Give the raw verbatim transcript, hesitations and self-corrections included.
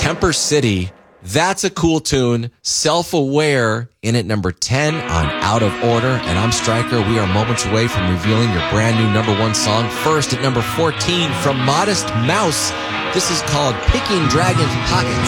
Temper City. That's a cool tune. Self-Aware in at number ten on Out of Order. And I'm Stryker. We are moments away from revealing your brand new number one song. First at number fourteen from Modest Mouse. This is called Picking Dragons' Pockets.